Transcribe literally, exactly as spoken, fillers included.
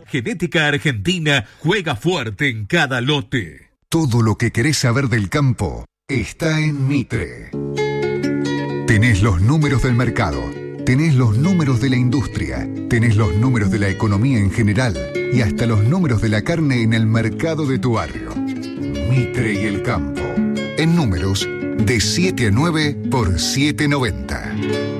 Genética Argentina juega fuerte en cada lote. Todo lo que querés saber del campo está en Mitre. Tenés los números del mercado, tenés los números de la industria, tenés los números de la economía en general y hasta los números de la carne en el mercado de tu barrio. Mitre y el campo. En números de siete a nueve por siete noventa.